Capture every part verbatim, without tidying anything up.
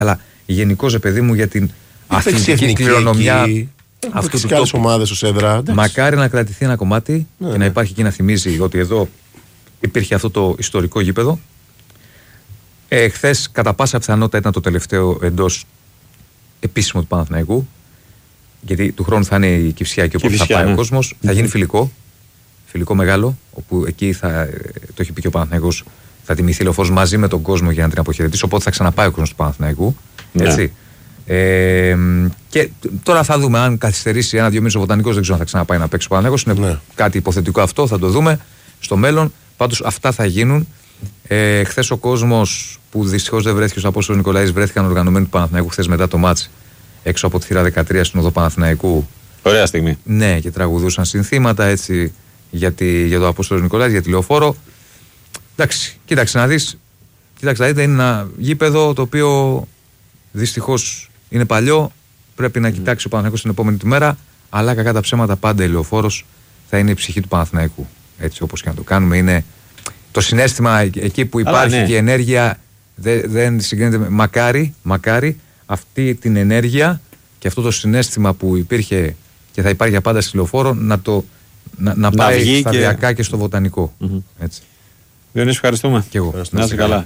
Αλλά γενικώς, παιδί μου, για την αθλητική κληρονομιά αυτού του τόπου. Ομάδες ως έδρα. Μακάρι να κρατηθεί ένα κομμάτι ναι, και να υπάρχει και να θυμίζει ότι εδώ υπήρχε αυτό το ιστορικό γήπεδο. Ε, χθες, κατά πάσα πιθανότητα, ήταν το τελευταίο εντός επίσημο του Παναθηναϊκού. Γιατί του χρόνου θα είναι η Κυφσιά και όπου θα πάει ναι. ο κόσμος. Mm-hmm. Θα γίνει φιλικό. Φιλικό μεγάλο, όπου εκεί θα, το έχει πει και ο Παναθηναϊκός, θα τιμηθεί Λεωφόρος μαζί με τον κόσμο για να την αποχαιρετήσει. Οπότε θα ξαναπάει ο κόσμος του Παναθηναϊκού. Έτσι. Yeah. Ε, και τώρα θα δούμε αν καθυστερήσει ένα-δύο μήνες ο Βοτανικός, δεν ξέρω αν θα ξαναπάει να παίξει ο Παναθηναϊκός. Είναι yeah. κάτι υποθετικό αυτό, θα το δούμε στο μέλλον. Πάντως αυτά θα γίνουν. Ε, χθες ο κόσμος που δυστυχώς δεν βρέθηκε στο Απόστολος Νικολαής, βρέθηκαν οργανωμένοι του Παναθηναϊκού χθες μετά το μάτς έξω από τη θύρα δεκατρία στην οδό Παναθηναϊκού. Ωραία στιγμή. Ναι, και τραγουδούσαν συνθήματα έτσι για, τη, για το Απόστολος Νικολαής, για τη Λεωφόρο. Εντάξει, κοίταξε να δεις. Κοίταξε να δείτε, είναι ένα γήπεδο το οποίο δυστυχώς είναι παλιό. Πρέπει να mm. κοιτάξει ο Παναθηναϊκός την επόμενη τη μέρα. Αλλά κακά τα ψέματα, πάντα η Λεωφόρος θα είναι η ψυχή του Παναθηναϊκού. Έτσι όπως και να το κάνουμε. Είναι το συναίσθημα εκεί που υπάρχει ναι. και η ενέργεια δεν, δεν συγκρίνεται. Μακάρι, μακάρι αυτή την ενέργεια και αυτό το συναίσθημα που υπήρχε και θα υπάρχει για πάντα στη Λεωφόρο να, το, να, να πάει σταδιακά και... και στο Βοτανικό. Mm-hmm. Έτσι. Διονύση, ευχαριστούμε. Και εγώ. Να είσαι καλά.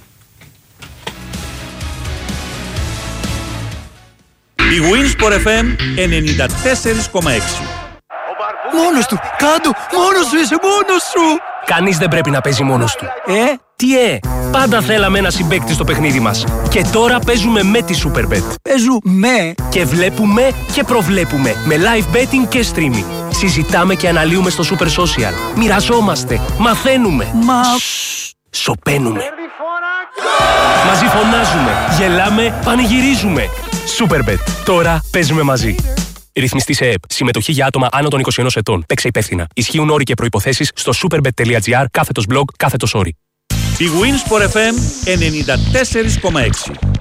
Η Winsport εφ εμ ενενήντα τέσσερα κόμμα έξι. Μόνος του! Κάντο! Μόνος σου είσαι! Μόνος σου! Κανείς δεν πρέπει να παίζει μόνος του. Ε? Τι ε! Πάντα θέλαμε ένα συμπαίκτη στο παιχνίδι μας. Και τώρα παίζουμε με τη Superbet. Παίζουμε! Και βλέπουμε και προβλέπουμε. Με live betting και streaming. Συζητάμε και αναλύουμε στο Super Social. Μοιραζόμαστε. Μαθαίνουμε. Μα... Σωπαίνουμε. Μαζί φωνάζουμε. Γελάμε. Πανηγυρίζουμε. Superbet. Τώρα παίζουμε μαζί. Ρυθμιστή σε ΕΕΠ. Συμμετοχή για άτομα άνω των είκοσι ενός ετών. Παίξε υπεύθυνα. Ισχύουν όροι και προϋποθέσεις στο superbet.gr κάθετος blog κάθετος όρι. Η Winsport εφ εμ ενενήντα τέσσερα κόμμα έξι.